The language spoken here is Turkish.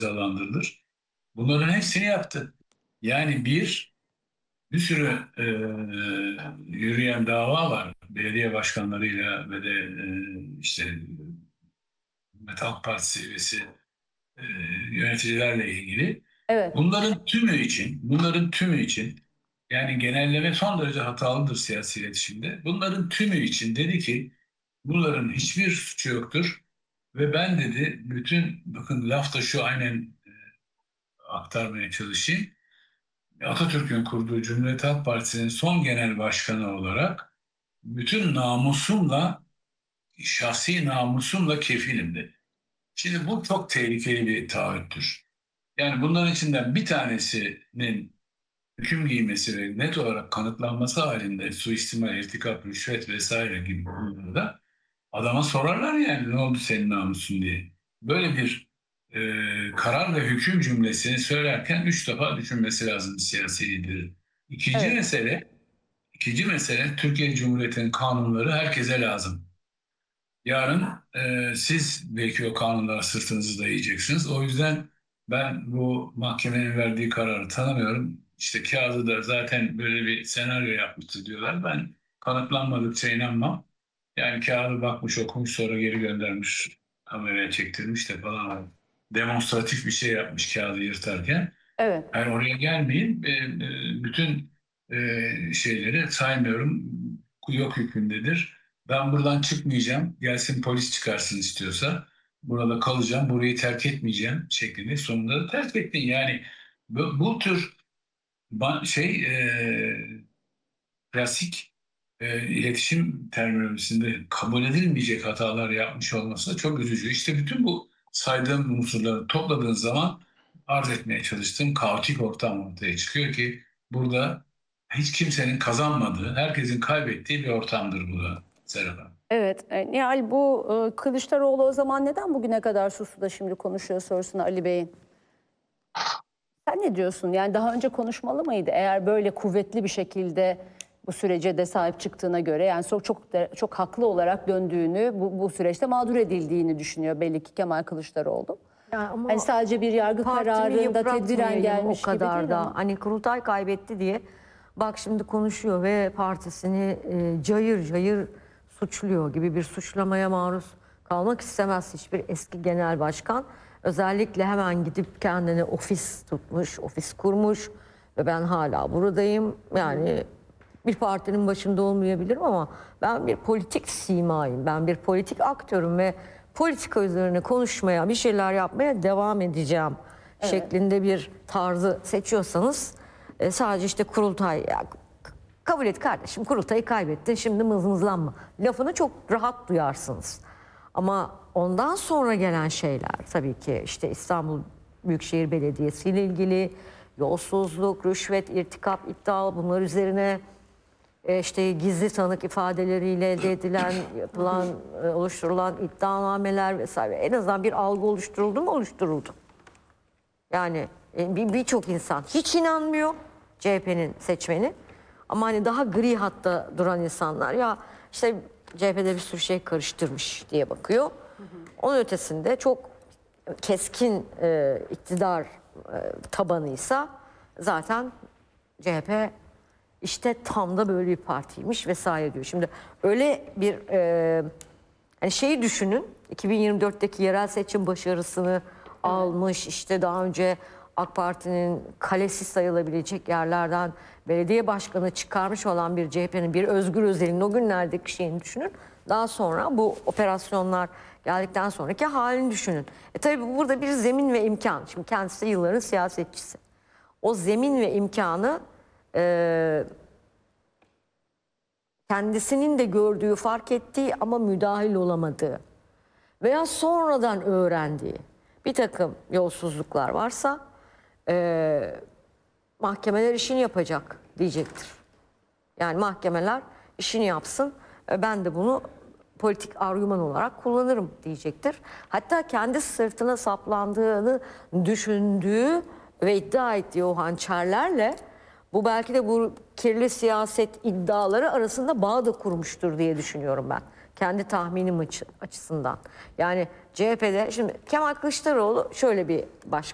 cezalandırılır. Bunların hepsini yaptı. Yani bir sürü yürüyen dava var. Belediye başkanlarıyla ve de işte Halk Partisi üyesi e, yöneticilerle ilgili. Evet, Bunların tümü için yani genelleme son derece hatalıdır siyasi iletişimde. Bunların tümü için dedi ki bunların hiçbir suçu yoktur ve ben dedi bütün bakın laf da şu aynen aktarmaya çalışayım. Atatürk'ün kurduğu Cumhuriyet Halk Partisi'nin son genel başkanı olarak bütün namusumla, şahsi namusumla kefilim dedi. Şimdi bu çok tehlikeli bir taahhüttür. Yani bunların içinden bir tanesinin hüküm giymesi ve net olarak kanıtlanması halinde suistimal, irtikap, rüşvet vesaire gibi konularda adama sorarlar yani ne oldu senin namusun diye. Böyle bir karar ve hüküm cümlesini söylerken üç defa düşünmesi lazım siyasi liderin. İkinci evet, mesele, ikinci mesele Türkiye Cumhuriyeti'nin kanunları herkese lazım. Yarın siz belki o kanunlara sırtınızı dayayeceksiniz. O yüzden ben bu mahkemenin verdiği kararı tanımıyorum. İşte kağıdı da zaten böyle bir senaryo yapmıştı diyorlar. Ben kanıtlanmadıkça inanmam. Yani kağıdı bakmış, okumuş, sonra geri göndermiş, kameraya çektirmiş de falan. Demonstratif bir şey yapmış kağıdı yırtarken. evet. Yani oraya gelmeyin. Bütün şeyleri saymıyorum. Yok hükmündedir. Ben buradan çıkmayacağım. Gelsin polis çıkarsın istiyorsa. Burada kalacağım. Burayı terk etmeyeceğim şeklinde. Sonunda da terk ettin. Yani bu tür klasik iletişim terminolojisinde kabul edilmeyecek hatalar yapmış olması da çok üzücü. İşte bütün bu saydığım unsurları topladığın zaman arz etmeye çalıştığım kaotik ortam ortaya çıkıyor ki burada hiç kimsenin kazanmadığı, herkesin kaybettiği bir ortamdır bu da Serap Hanım. Evet, Nihal bu Kılıçdaroğlu o zaman neden bugüne kadar sustu da şimdi konuşuyor sorusunu Ali Bey'in. Sen ne diyorsun? Yani daha önce konuşmalı mıydı? Eğer böyle kuvvetli bir şekilde bu sürece de sahip çıktığına göre yani çok haklı olarak döndüğünü, bu süreçte mağdur edildiğini düşünüyor belli ki Kemal Kılıçdaroğlu. Yani ama Hani sadece bir yargı partimi kararında tedbiren yıpratmayayım gelmiş o gibi kadar değil da. ama. Hani kurultay kaybetti diye bak şimdi konuşuyor ve partisini cayır cayır suçluyor gibi bir suçlamaya maruz kalmak istemez hiçbir eski genel başkan. Özellikle hemen gidip kendine ofis tutmuş, ofis kurmuş ve ben hala buradayım. Yani bir partinin başında olmayabilirim ama ben bir politik simayım, ben bir politik aktörüm ve politika üzerine konuşmaya, bir şeyler yapmaya devam edeceğim şeklinde bir tarzı seçiyorsanız sadece işte kurultay ya, kabul et kardeşim kurultayı kaybettin şimdi mızmızlanma lafını çok rahat duyarsınız. Ama ondan sonra gelen şeyler tabii ki işte İstanbul Büyükşehir Belediyesi ile ilgili yolsuzluk, rüşvet, irtikap, iddia bunlar üzerine işte gizli tanık ifadeleriyle elde edilen, yapılan, oluşturulan iddianameler vesaire en azından bir algı oluşturuldu mu? Oluşturuldu. Yani birçok insan hiç inanmıyor CHP'nin seçmeni. Ama hani daha gri hatta duran insanlar ya işte CHP'de bir sürü şey karıştırmış diye bakıyor. Onun ötesinde çok keskin iktidar tabanıysa zaten CHP işte tam da böyle bir partiymiş vesaire diyor. Şimdi öyle bir hani şeyi düşünün 2024'teki yerel seçim başarısını almış işte daha önce AK Parti'nin kalesi sayılabilecek yerlerden belediye başkanı çıkarmış olan bir CHP'nin bir Özgür Özel'in o günlerdeki şeyini düşünün. Daha sonra bu operasyonlar geldikten sonraki halini düşünün. Tabii burada bir zemin ve imkan. Şimdi kendisi de yılların siyasetçisi. O zemin ve imkanı kendisinin de gördüğü, fark ettiği ama müdahil olamadığı veya sonradan öğrendiği bir takım yolsuzluklar varsa mahkemeler işini yapacak diyecektir. Yani mahkemeler işini yapsın, ben de bunu politik argüman olarak kullanırım diyecektir. Hatta kendi sırtına saplandığını düşündüğü ve iddia ettiği o hançerlerle bu belki de bu kirli siyaset iddiaları arasında bağ da kurmuştur diye düşünüyorum ben. Kendi tahminim açısından. Yani CHP'de şimdi Kemal Kılıçdaroğlu şöyle bir